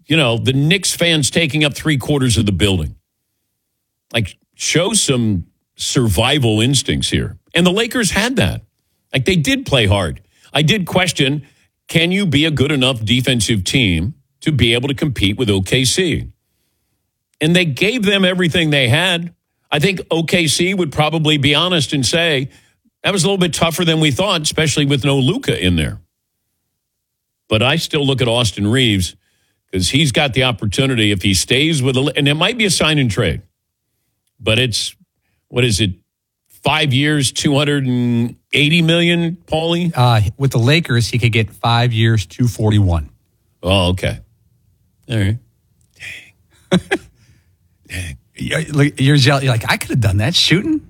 the Knicks fans taking up 3/4 of the building. Like, show some survival instincts here. And the Lakers had that. Like, they did play hard. I did question, can you be a good enough defensive team to be able to compete with OKC? And they gave them everything they had. I think OKC would probably be honest and say, that was a little bit tougher than we thought, especially with no Luka in there. But I still look at Austin Reeves because he's got the opportunity if he stays with and it might be a sign and trade. But it's, 5 years, $280 million, Paulie? With the Lakers, he could get 5 years, $241. Oh, okay. All right. Dang. Dang. You're like, I could have done that shooting.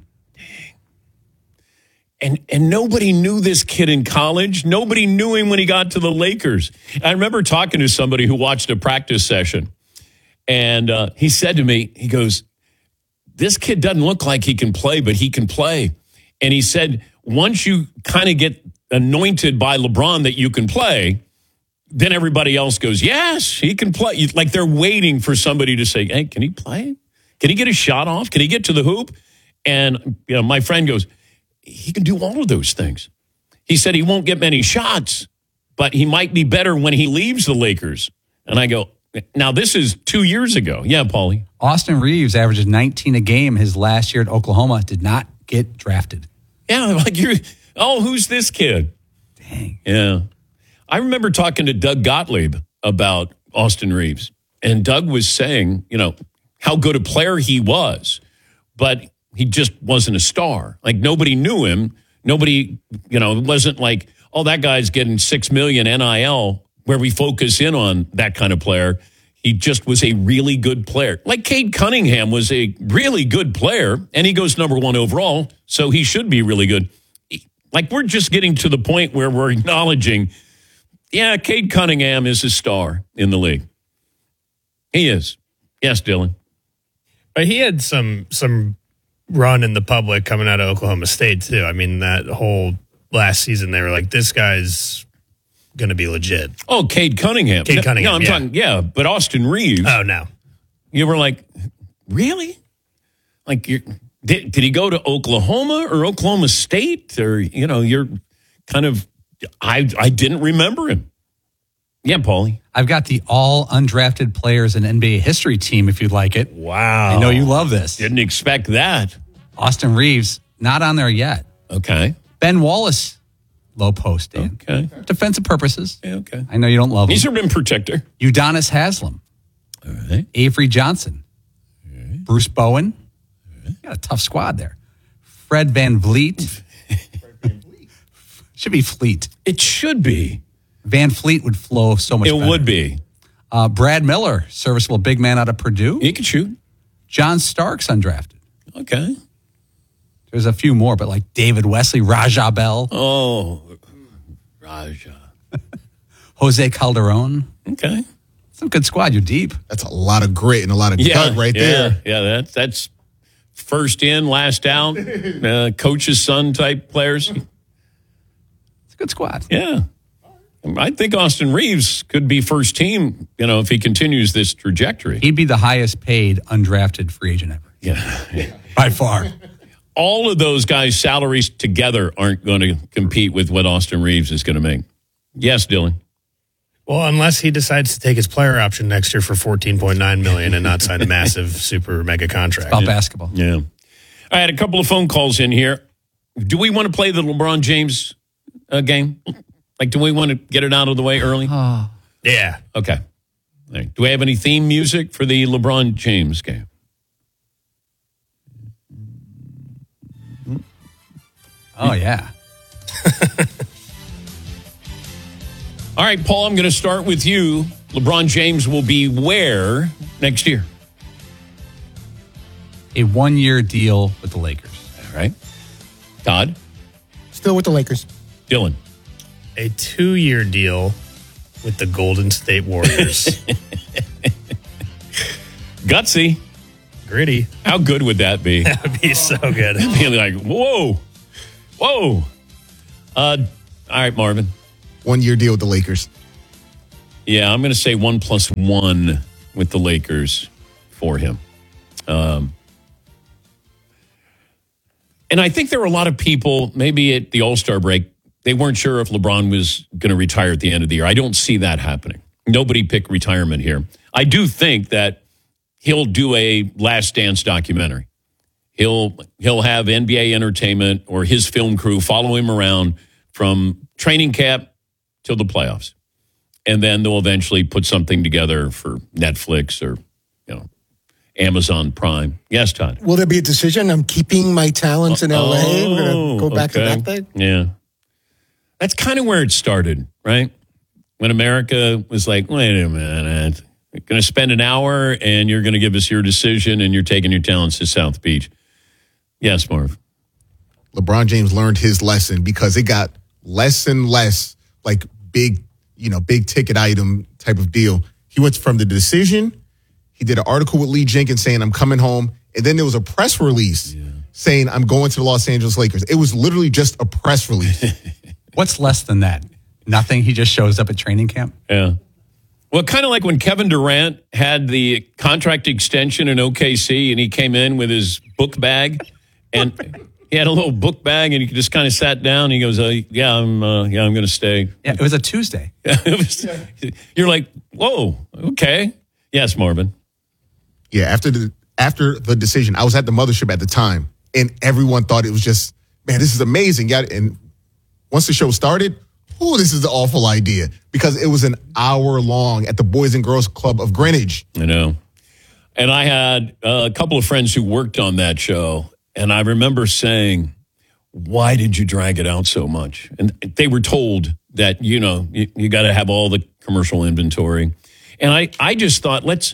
Dang. And nobody knew this kid in college. Nobody knew him when he got to the Lakers. I remember talking to somebody who watched a practice session, and he said to me, he goes, this kid doesn't look like he can play, but he can play. And he said, once you kind of get anointed by LeBron that you can play, then everybody else goes, yes, he can play. Like they're waiting for somebody to say, hey, can he play? Can he get a shot off? Can he get to the hoop? And my friend goes, he can do all of those things. He said he won't get many shots, but he might be better when he leaves the Lakers. And I go, now this is 2 years ago. Yeah, Paulie. Austin Reeves averages 19 a game his last year at Oklahoma, did not get drafted. Yeah, like who's this kid? Dang. Yeah. I remember talking to Doug Gottlieb about Austin Reeves, and Doug was saying, how good a player he was, but he just wasn't a star. Like nobody knew him. Nobody, it wasn't like, oh, that guy's getting $6 million NIL where we focus in on that kind of player. He just was a really good player. Like Cade Cunningham was a really good player, and he goes number 1 overall, so he should be really good. Like we're just getting to the point where we're acknowledging, yeah, Cade Cunningham is a star in the league. He is. Yes, Dylan. But he had some run in the public coming out of Oklahoma State, too. I mean, that whole last season, they were like, this guy's going to be legit. Oh, Cade Cunningham. Cunningham, I'm talking, but Austin Reeves. Oh, no. You were like, really? Like, did he go to Oklahoma or Oklahoma State? Or, you're kind of, I didn't remember him. Yeah, Paulie. I've got the all undrafted players in NBA history team, if you'd like it. Wow. I know you love this. Didn't expect that. Austin Reeves, not on there yet. Okay. Ben Wallace, low post, Dan. Okay. Defensive purposes. Yeah, okay. I know you don't love him. He's a rim protector. Udonis Haslem. All right. Avery Johnson. Right. Bruce Bowen. Right. Got a tough squad there. Fred Van Vliet. Should be Fleet. It should be. Van Fleet would flow so much better. It would be. Brad Miller, serviceable big man out of Purdue. He could shoot. John Starks, undrafted. Okay. There's a few more, but like David Wesley, Raja Bell. Oh, Raja. Jose Calderon. Okay. Some good squad. You're deep. That's a lot of grit and a lot of gut right there. Yeah, that's first in, last out, coach's son type players. It's a good squad. Yeah. I think Austin Reeves could be first team, if he continues this trajectory. He'd be the highest paid undrafted free agent ever. Yeah. By far. All of those guys' salaries together aren't going to compete with what Austin Reeves is going to make. Yes, Dylan. Well, unless he decides to take his player option next year for $14.9 million and not sign a massive super mega contract. It's about basketball. Yeah. I had a couple of phone calls in here. Do we want to play the LeBron James game? Like, do we want to get it out of the way early? Yeah. Okay. Right. Do we have any theme music for the LeBron James game? Oh, yeah. All right, Paul, I'm going to start with you. LeBron James will be where next year? A 1-year deal with the Lakers. All right. Todd? Still with the Lakers. Dylan? A 2-year deal with the Golden State Warriors. Gutsy. Gritty. How good would that be? That would be so good. Be like, whoa. All right, Marvin. 1-year deal with the Lakers. Yeah, I'm going to say 1+1 with the Lakers for him. And I think there were a lot of people, maybe at the All-Star break, they weren't sure if LeBron was going to retire at the end of the year. I don't see that happening. Nobody picked retirement here. I do think that he'll do a Last Dance documentary. He'll have NBA Entertainment or his film crew follow him around from training camp till the playoffs. And then they'll eventually put something together for Netflix or, Amazon Prime. Yes, Todd. Will there be a decision? I'm keeping my talents in L.A. We're going to go back to that thing? Yeah. That's kind of where it started, right? When America was like, wait a minute, we're going to spend an hour and you're going to give us your decision and you're taking your talents to South Beach. Yes, Marv. LeBron James learned his lesson because it got less and less like big ticket item type of deal. He went from the decision. He did an article with Lee Jenkins saying, I'm coming home. And then there was a press release saying, I'm going to the Los Angeles Lakers. It was literally just a press release. What's less than that? Nothing. He just shows up at training camp. Yeah. Well, kind of like when Kevin Durant had the contract extension in OKC and he came in with his book bag and he had a little book bag and he just kind of sat down and he goes, I'm going to stay. Yeah, it was a Tuesday. You're like, whoa, okay. Yes, Marvin. Yeah, after the decision, I was at the mothership at the time, and everyone thought it was just, man, this is amazing. Yeah, and once the show started, this is an awful idea because it was an hour long at the Boys and Girls Club of Greenwich. I know. And I had a couple of friends who worked on that show, and I remember saying, why did you drag it out so much? And they were told that, you got to have all the commercial inventory. And I just thought, let's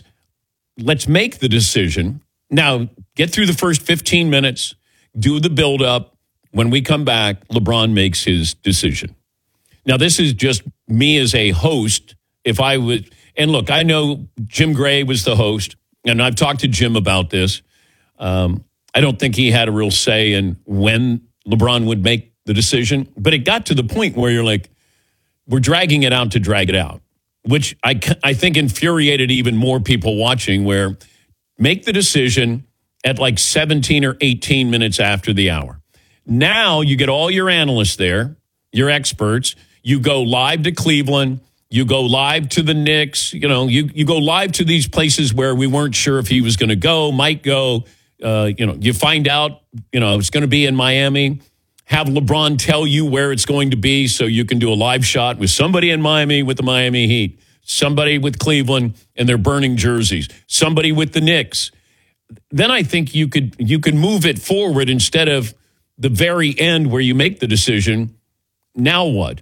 make the decision. Now, get through the first 15 minutes, do the build-up. When we come back, LeBron makes his decision. Now, this is just me as a host. If I would, and look, I know Jim Gray was the host, and I've talked to Jim about this. I don't think he had a real say in when LeBron would make the decision, but it got to the point where you're like, we're dragging it out to drag it out, which I think infuriated even more people watching, where make the decision at like 17 or 18 minutes after the hour. Now you get all your analysts there, your experts. You go live to Cleveland. You go live to the Knicks. You go live to these places where we weren't sure if he was going to go, might go. You find out, it's going to be in Miami. Have LeBron tell you where it's going to be so you can do a live shot with somebody in Miami with the Miami Heat, somebody with Cleveland and their burning jerseys, somebody with the Knicks. Then I think you could move it forward instead of the very end where you make the decision. Now what?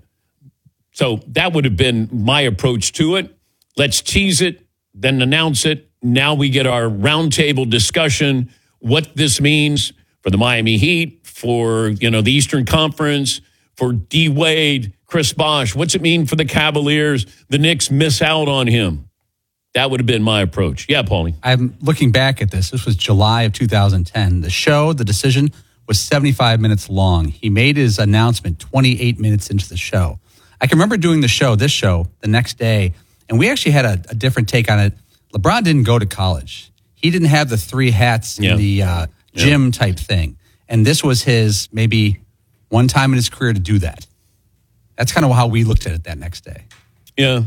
So that would have been my approach to it. Let's tease it, then announce it. Now we get our roundtable discussion, what this means for the Miami Heat, for, the Eastern Conference, for D. Wade, Chris Bosh. What's it mean for the Cavaliers? The Knicks miss out on him. That would have been my approach. Yeah, Paulie. I'm looking back at this. This was July of 2010. The decision was 75 minutes long. He made his announcement 28 minutes into the show. I can remember doing this show the next day, and we actually had a different take on it. LeBron didn't go to college. He didn't have the three hats in the gym type thing. And this was his maybe one time in his career to do that. That's kind of how we looked at it that next day. Yeah.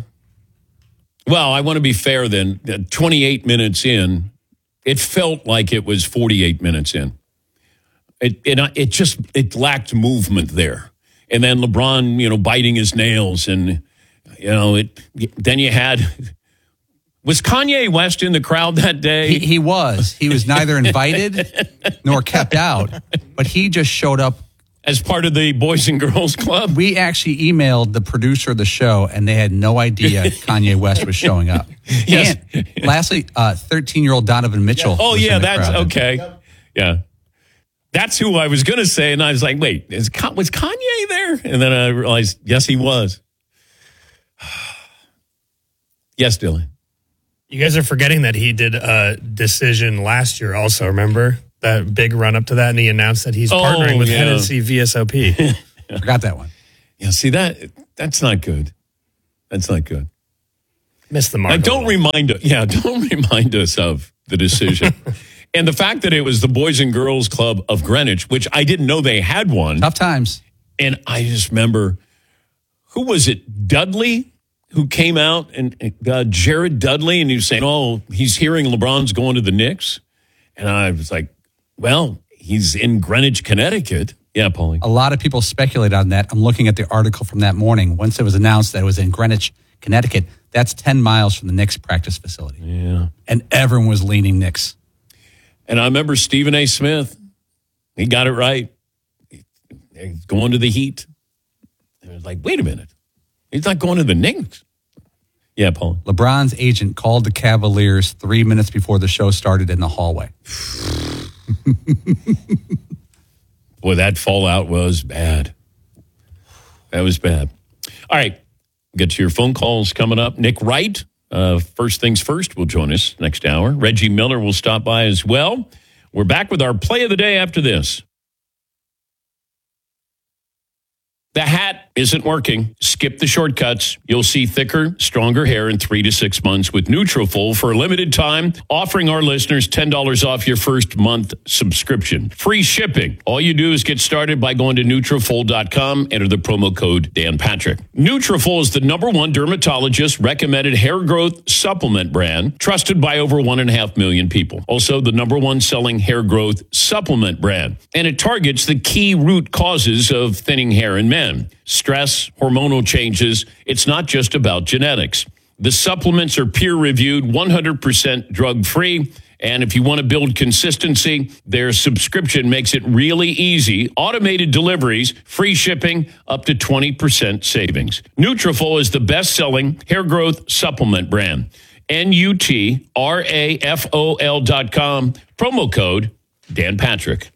Well, I want to be fair then. 28 minutes in, it felt like it was 48 minutes in. It lacked movement there. And then LeBron, biting his nails, and then you had. Was Kanye West in the crowd that day? He was. He was neither invited nor kept out, but he just showed up as part of the Boys and Girls Club. We actually emailed the producer of the show, and they had no idea Kanye West was showing up. Yes. And lastly, 13-year-old Donovan Mitchell. Oh, yeah, that's okay. Yep. Yeah. That's who I was going to say, and I was like, wait, was Kanye there? And then I realized, yes, he was. Yes, Dylan. You guys are forgetting that he did a decision last year also, remember? That big run up to that, and he announced that he's partnering with Hennessy VSOP. Forgot that one. Yeah, see, that's not good. That's not good. Missed the mark. Like, don't remind us of the decision. And the fact that it was the Boys and Girls Club of Greenwich, which I didn't know they had one. Tough times. And I just remember, who was it? Dudley, who came out, and Jared Dudley, and he was saying, oh, he's hearing LeBron's going to the Knicks. And I was like, well, he's in Greenwich, Connecticut. Yeah, Paulie. A lot of people speculate on that. I'm looking at the article from that morning. Once it was announced that it was in Greenwich, Connecticut, that's 10 miles from the Knicks practice facility. Yeah. And everyone was leaning Knicks. And I remember Stephen A. Smith. He got it right. He's going to the Heat. And I was like, wait a minute. He's not going to the Knicks. Yeah, Paul. LeBron's agent called the Cavaliers 3 minutes before the show started in the hallway. Boy, that fallout was bad. That was bad. All right. Get to your phone calls coming up. Nick Wright, first things first, will join us next hour. Reggie Miller will stop by as well. We're back with our play of the day after this. The hat isn't working. Skip the shortcuts. You'll see thicker, stronger hair in 3 to 6 months with Nutrafol for a limited time, offering our listeners $10 off your first month subscription. Free shipping. All you do is get started by going to Nutrafol.com, enter the promo code Dan Patrick. Nutrafol is the #1 dermatologist recommended hair growth supplement brand, trusted by over 1.5 million people. Also the #1 selling hair growth supplement brand. And it targets the key root causes of thinning hair in men. Stress, hormonal changes. It's not just about genetics. The supplements are peer-reviewed, 100% drug-free. And if you want to build consistency, their subscription makes it really easy. Automated deliveries, free shipping, up to 20% savings. Nutrafol is the best-selling hair growth supplement brand. Nutrafol.com. Promo code Dan Patrick.